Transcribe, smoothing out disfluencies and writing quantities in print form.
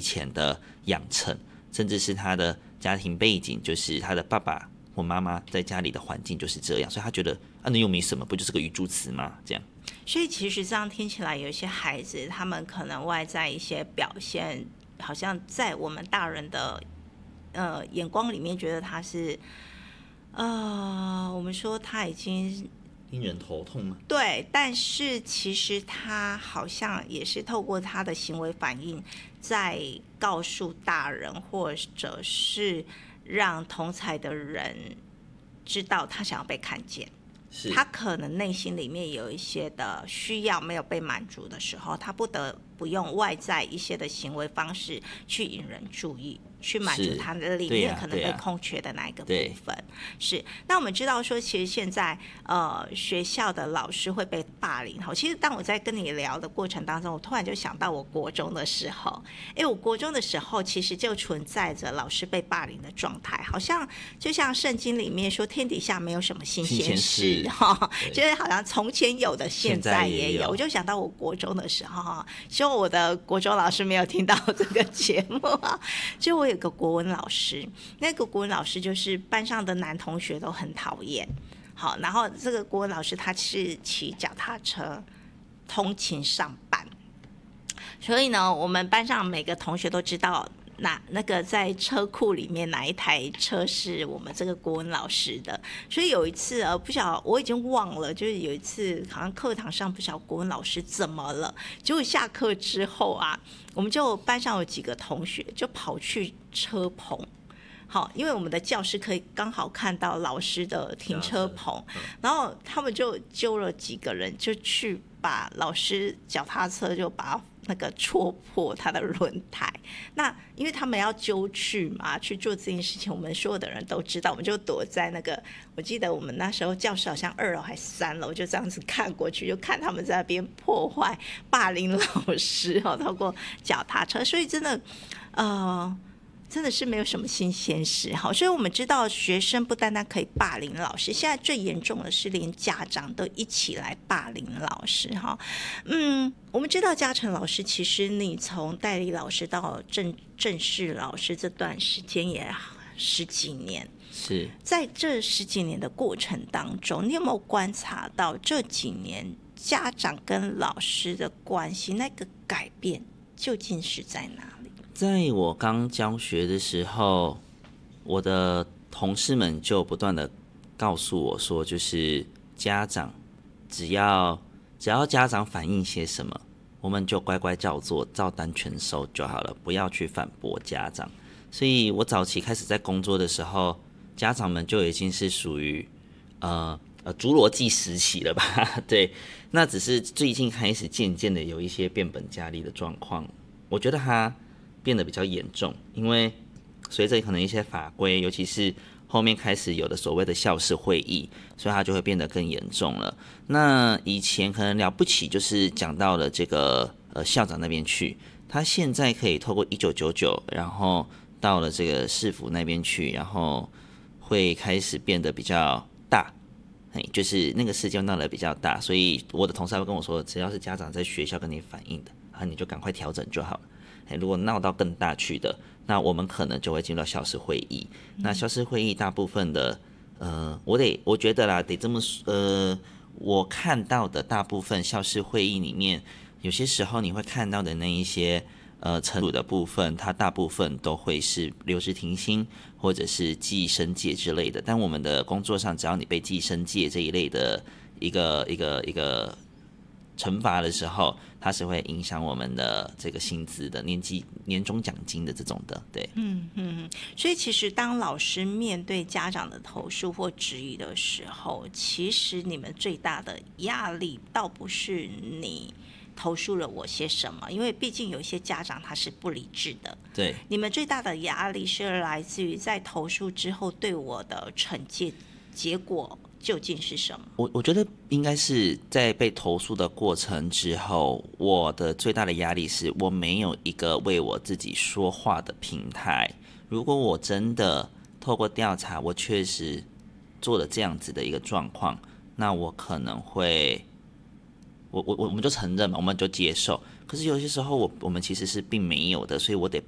以前的养成，甚至是他的家庭背景，就是他的爸爸或妈妈在家里的环境就是这样，所以他觉得那又没什么，不就是个语助词吗？这样。 所以其实这样听起来，有一些孩子他们可能外在一些表现，好像在我们大人的眼光里面，觉得他是我们说他已经令人头痛吗？ 对，但是其实他好像也是透过他的行为反应，在告诉大人，或者是让同侪的人知道他想要被看见。他可能内心里面有一些的需要没有被满足的时候，他不得不用外在一些的行为方式去引人注意，去满足他的里面可能被空缺的那一个部分。是。那我们知道说，其实现在学校的老师会被霸凌。其实当我在跟你聊的过程当中，我突然就想到我国中的时候，我国中的时候其实就存在着老师被霸凌的状态，好像就像圣经里面说，天底下没有什么新鲜事，就是好像从前有的现在也有。我就想到我国中的时候，希望我的国中老师没有听到这个节目就我有个国文老师，那个国文老师就是班上的男同学都很讨厌。好，然后这个国文老师他是骑脚踏车通勤上班，所以呢，我们班上每个同学都知道那个在车库里面哪一台车是我们这个国文老师的。所以有一次不晓得我已经忘了，就是有一次好像课堂上不晓得国文老师怎么了，结果下课之后我们就班上有几个同学就跑去车棚。好，因为我们的教室可以刚好看到老师的停车棚，然后他们就揪了几个人，就去把老师脚踏车就把那个戳破他的轮胎。那因为他们要揪去嘛，去做这件事情，我们所有的人都知道，我们就躲在那个，我记得我们那时候教室好像2楼还3楼，就这样子看过去，就看他们在那边破坏霸凌老师透过脚踏车。所以真的真的是没有什么新鲜事。好，所以我们知道学生不单单可以霸凌老师，现在最严重的是连家长都一起来霸凌老师。我们知道嘉诚老师，其实你从代理老师到正式老师这段时间也10几年， 是在这10几年的过程当中，你有没有观察到这几年家长跟老师的关系那个改变究竟是在哪里？ 在我刚教学的时候，我的同事们就不断的告诉我说，就是家长只要家长反映些什么，我们就乖乖照做，照单全收就好了，不要去反驳家长。所以我早期开始在工作的时候，家长们就已经是属于侏罗纪时期了吧？对，那只是最近开始渐渐的有一些变本加厉的状况，我觉得它变得比较严重，因为随着可能一些法规，尤其是后面开始有的所谓的校事会议，所以它就会变得更严重了。那以前可能了不起，就是讲到了这个校长那边去，他现在可以透过1999，然后到了这个市府那边去，然后会开始变得比较大。就是那个事件闹得比较大，所以我的同事会跟我说，只要是家长在学校跟你反映的你就赶快调整就好了。如果闹到更大去的，那我们可能就会进入到校事会议。那校事会议大部分的我觉得啦，得这么我看到的大部分校事会议里面，有些时候你会看到的那一些惩处的部分，它大部分都会是留职停薪或者是记申诫之类的。但我们的工作上，只要你被记申诫这一类的一个惩罚的时候，它是会影响我们的这个薪资的年终奖金的这种的。对， 所以其实当老师面对家长的投诉或质疑的时候，其实你们最大的压力倒不是你投诉了我些什么，因为毕竟有一些家长他是不理智的。 对， 你们最大的压力是来自于在投诉之后对我的惩戒结果究竟是什么？ 我觉得应该是在被投诉的过程之后，我的最大的压力是我没有一个为我自己说话的平台。如果我真的透过调查，我确实做了这样子的一个状况，那我可能会我们就承认嘛，我们就接受。可是有些时候我们其实是并没有的，所以我得